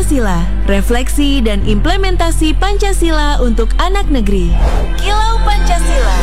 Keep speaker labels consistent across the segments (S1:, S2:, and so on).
S1: Pancasila, refleksi dan implementasi Pancasila untuk anak negeri. Kilau Pancasila.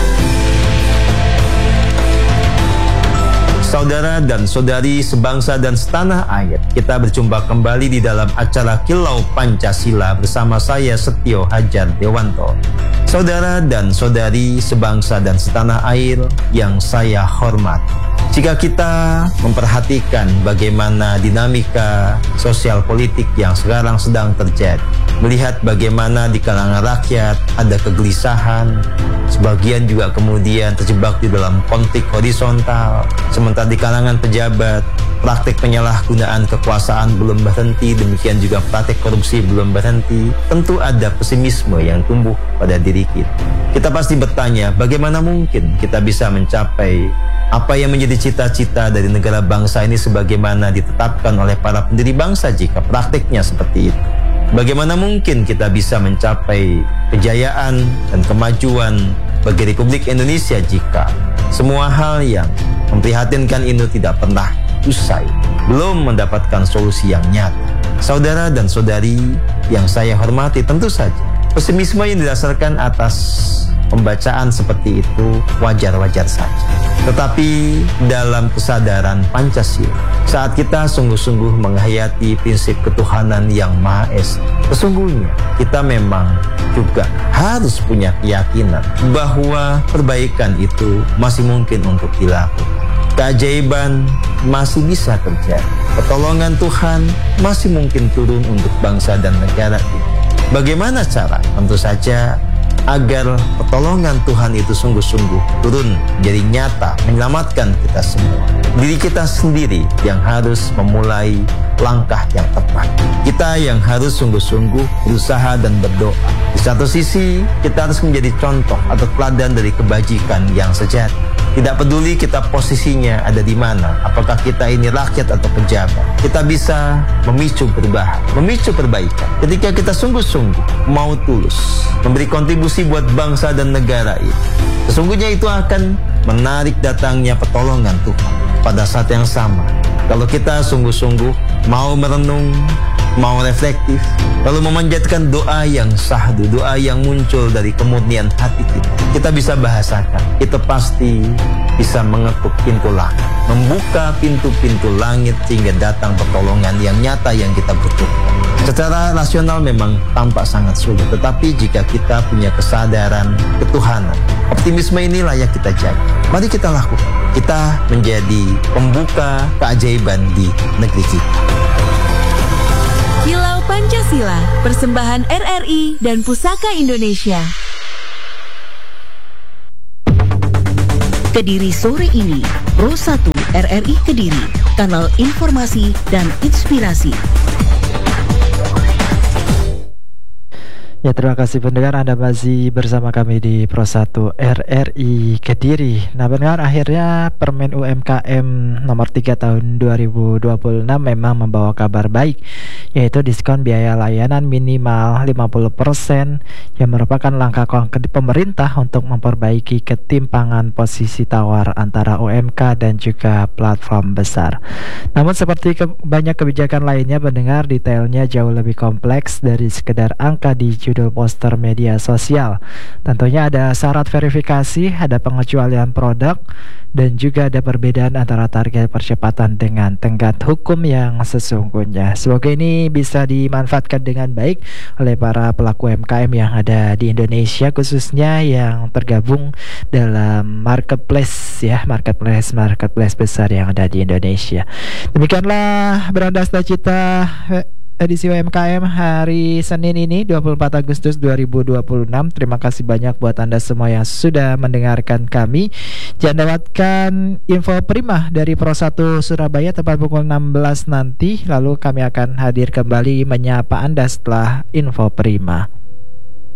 S2: Saudara dan saudari sebangsa dan setanah air, kita berjumpa kembali di dalam acara Kilau Pancasila bersama saya Setio Hajar Dewanto. Saudara dan saudari sebangsa dan setanah air yang saya hormati. Jika kita memperhatikan bagaimana dinamika sosial politik yang sekarang sedang terjadi, melihat bagaimana di kalangan rakyat ada kegelisahan, sebagian juga kemudian terjebak di dalam konflik horizontal, sementara di kalangan pejabat, praktik penyalahgunaan kekuasaan belum berhenti, demikian juga praktik korupsi belum berhenti, tentu ada pesimisme yang tumbuh pada diri kita. Kita pasti bertanya, bagaimana mungkin kita bisa mencapai apa yang menjadi cita-cita dari negara bangsa ini sebagaimana ditetapkan oleh para pendiri bangsa jika praktiknya seperti itu? Bagaimana mungkin kita bisa mencapai kejayaan dan kemajuan bagi Republik Indonesia jika semua hal yang memprihatinkan ini tidak pernah usai, belum mendapatkan solusi yang nyata? Saudara dan saudari yang saya hormati, tentu saja pesimisme yang didasarkan atas pembacaan seperti itu wajar-wajar saja. Tetapi dalam kesadaran Pancasila, saat kita sungguh-sungguh menghayati prinsip ketuhanan yang Maha Esa, sesungguhnya kita memang juga harus punya keyakinan bahwa perbaikan itu masih mungkin untuk dilakukan. Keajaiban masih bisa terjadi. Pertolongan Tuhan masih mungkin turun untuk bangsa dan negara ini. Bagaimana cara? Tentu saja agar pertolongan Tuhan itu sungguh-sungguh turun jadi nyata, menyelamatkan kita semua. Diri kita sendiri yang harus memulai langkah yang tepat. Kita yang harus sungguh-sungguh berusaha dan berdoa. Di satu sisi, kita harus menjadi contoh atau teladan dari kebajikan yang sejati. Tidak peduli kita posisinya ada di mana, apakah kita ini rakyat atau pejabat, kita bisa memicu perubahan, memicu perbaikan. Ketika kita sungguh-sungguh mau tulus memberi kontribusi buat bangsa dan negara ini, sesungguhnya itu akan menarik datangnya pertolongan Tuhan. Pada saat yang sama, kalau kita sungguh-sungguh mau merenung, mau reflektif, lalu memanjatkan doa yang sahdu, doa yang muncul dari kemurnian hati kita bisa bahasakan, itu pasti bisa mengetuk pintu langit, membuka pintu-pintu langit sehingga datang pertolongan yang nyata yang kita butuhkan. Secara rasional memang tampak sangat sulit, tetapi jika kita punya kesadaran ketuhanan, optimisme ini layak kita jaga. Mari kita lakukan. Kita menjadi pembuka keajaiban di negeri kita.
S1: Kilau Pancasila, persembahan RRI dan Pusaka Indonesia.
S3: Kediri sore ini, Pro 1 RRI Kediri, kanal informasi dan inspirasi.
S4: Ya, terima kasih pendengar, Anda masih bersama kami di Pro 1 RRI Kediri. Nah pendengar, akhirnya Permen UMKM nomor 3 tahun 2026 memang membawa kabar baik, yaitu diskon biaya layanan minimal 50% yang merupakan langkah konkret pemerintah untuk memperbaiki ketimpangan posisi tawar antara UMK dan juga platform besar. Namun seperti banyak kebijakan lainnya pendengar, detailnya jauh lebih kompleks dari sekedar angka di judul poster media sosial. Tentunya ada syarat verifikasi, ada pengecualian produk, dan juga ada perbedaan antara target percepatan dengan tenggat hukum yang sesungguhnya. Semoga ini bisa dimanfaatkan dengan baik oleh para pelaku UMKM yang ada di Indonesia, khususnya yang tergabung dalam marketplace ya, marketplace besar yang ada di Indonesia. Demikianlah Beranda Cita edisi UMKM hari Senin ini 24 Agustus 2026. Terima kasih banyak buat Anda semua yang sudah mendengarkan kami. Jangan lewatkan info prima dari Pro 1 Surabaya tepat pukul 16 nanti. Lalu kami akan hadir kembali menyapa Anda setelah info prima.